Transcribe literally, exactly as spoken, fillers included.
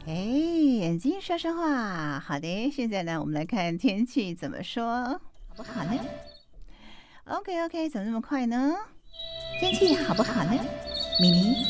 哎，眼睛说说话。好的，现在呢，我们来看天气怎么说，好不好呢？OK OK，怎么那么快呢？天气好不好呢？咪咪